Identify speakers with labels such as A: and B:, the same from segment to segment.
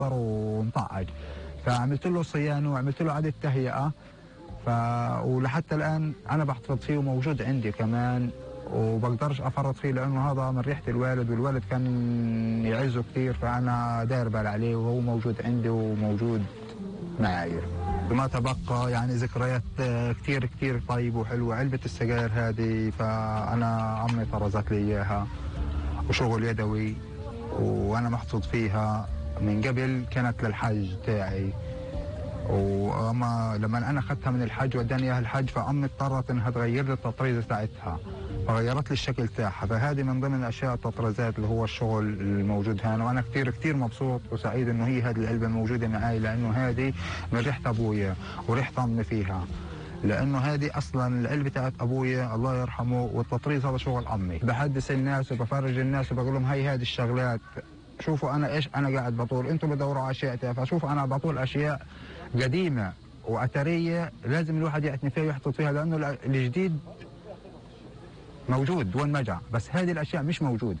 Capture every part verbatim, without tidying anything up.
A: ومطعج، فعملت له صيانه وعملت له اعاده تهيئه. ف ولحتى الان انا بحتفظ فيه وموجود عندي كمان، وبقدرش افرط فيه لانه هذا من ريحه الوالد، والوالد كان يعزه كثير، فانا داير بال عليه وهو موجود عندي وموجود معي. وما تبقى يعني ذكريات كثير كثير طيبه وحلوه. علبه السجاير هذه فانا عمي طرزت لي اياها، وشغل يدوي، وانا محطوط فيها من قبل، كانت للحج تاعي. واما لما انا اخذتها من الحج وداني اياها الحج، فامي اضطرت انها تغير لي التطريزه تاعتها، فغيرت لي الشكل تاعها. فهذه من ضمن اشياء التطريزات اللي هو الشغل الموجود هنا، وانا كثير كثير مبسوط وسعيد انه هي هذه العلبه الموجوده معي، لانه هذه من ريحه ابويا وريحه امي فيها، لانه هذه اصلا العلبه تاعت ابويا الله يرحمه، والتطريز هذا شغل امي. بحدث الناس وبفرج الناس وبقول لهم هي هذه الشغلات، شوفوا انا ايش انا قاعد بطول، انتم بدوروا على اشياء تافهه، فشوفوا انا بطول اشياء قديمه واثريه لازم الواحد يعتني فيها ويحطط فيها، لانه الجديد موجود وين ما جاء، بس هذه الاشياء مش موجوده،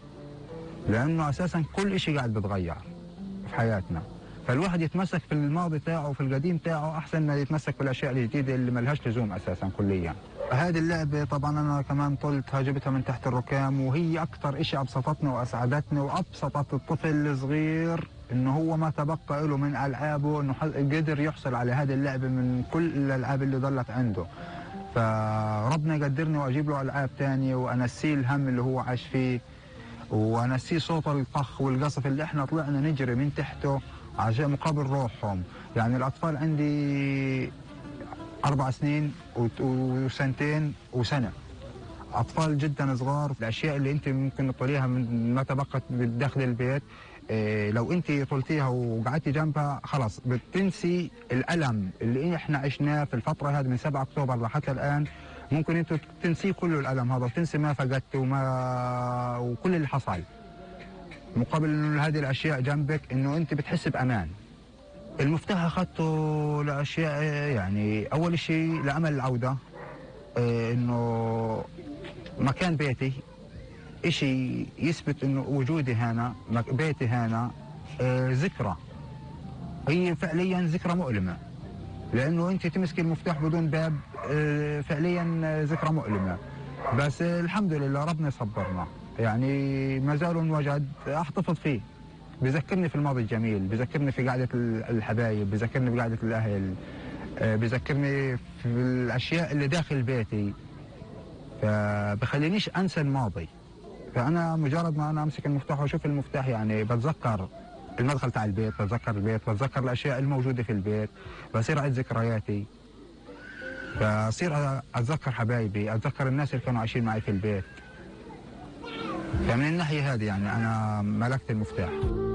A: لانه اساسا كل شيء قاعد بتغير في حياتنا، فالواحد يتمسك في الماضي تاعه وفي القديم تاعه احسن ما يتمسك بالاشياء الجديده اللي ملهاش لزوم اساسا كليا. هذه اللعبه طبعا انا كمان طلتها جبتها من تحت الركام، وهي اكثر شيء ابسطتني واسعدتني وابسطت الطفل الصغير انه هو ما تبقى له من العابه، انه قدر يحصل على هذه اللعبه من كل الالعاب اللي ضلت عنده. فربنا يقدرني واجيب له العاب ثانيه وانسيه الهم اللي هو عاش فيه، وانسيه صوت الطخ والقصف اللي احنا طلعنا نجري من تحته عشان مقابل روحهم. يعني الاطفال عندي اربع سنين وسنتين وسنه، اطفال جدا صغار. الاشياء اللي انت ممكن تطليها من ما تبقت داخل البيت، إيه لو انت طلتيها وقعدتي جنبها خلاص بتنسي الالم اللي احنا عشناه في الفتره هذه من سبعة اكتوبر لحتى الان. ممكن انت تنسي كل الالم هذا وتنسي ما فقدت وما وكل اللي حصل، مقابل انه هذه الاشياء جنبك انه انت بتحس بامان. المفتاح اخذته لاشياء، يعني اول شيء لامل العوده، إيه انه مكان بيتي، اشي يثبت انه وجودي هنا، بيتي هنا، آه ذكرى، هي فعليا ذكرى مؤلمة، لانه انت تمسك المفتاح بدون باب، آه فعليا ذكرى مؤلمة، بس آه الحمد لله ربنا يصبرنا، يعني ما زال انوجد احتفظ فيه، بذكرني في الماضي الجميل، بذكرني في قعدة الحبايب، بذكرني بقعدة الاهل، آه بذكرني في الاشياء اللي داخل بيتي، فبخلينيش انسى الماضي. فانا مجرد ما انا امسك المفتاح واشوف المفتاح يعني بتذكر المدخل تاع البيت، بتذكر البيت، بتذكر الاشياء الموجوده في البيت، بصير اعيد ذكرياتي، بصير اتذكر حبايبي، اتذكر الناس اللي كانوا عايشين معي في البيت. فمن الناحيه هذه يعني انا ملكت المفتاح.